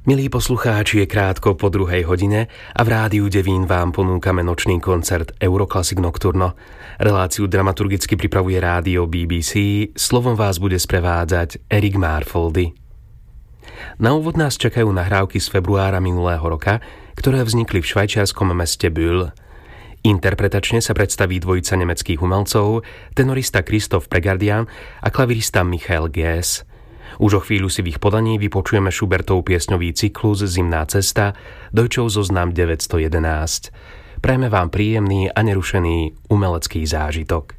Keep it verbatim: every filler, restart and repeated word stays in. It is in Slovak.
Milí poslucháči, je krátko po druhej hodine a v Rádiu Devín vám ponúkame nočný koncert Euroclassic Nocturno. Reláciu dramaturgicky pripravuje rádio bé bé cé, slovom vás bude sprevádzať Erik Marfoldy. Na úvod nás čakajú nahrávky z februára minulého roka, ktoré vznikli v švajčiarskom meste Bühl. Interpretačne sa predstaví dvojica nemeckých umelcov, tenorista Christoph Pregardian a klavirista Michael Gies. Už o chvíľu si v ich podaní vypočujeme Schubertov piesňový cyklus Zimná cesta, Deutschov zoznam deväťsto jedenásť. Prajme vám príjemný a nerušený umelecký zážitok.